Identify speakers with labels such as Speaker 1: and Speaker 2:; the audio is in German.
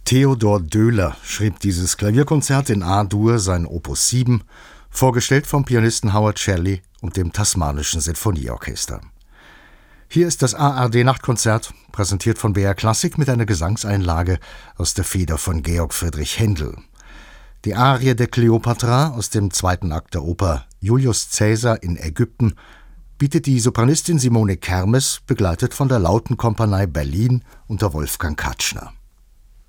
Speaker 1: Theodor Döhler schrieb dieses Klavierkonzert in A-Dur, sein Opus 7, vorgestellt vom Pianisten Howard Shelley und dem Tasmanischen Sinfonieorchester. Hier ist das ARD-Nachtkonzert, präsentiert von BR Klassik mit einer Gesangseinlage aus der Feder von Georg Friedrich Händel. Die Arie der Kleopatra aus dem zweiten Akt der Oper Julius Caesar in Ägypten bietet die Sopranistin Simone Kermes, begleitet von der Lautenkompanie Berlin unter Wolfgang Katschner.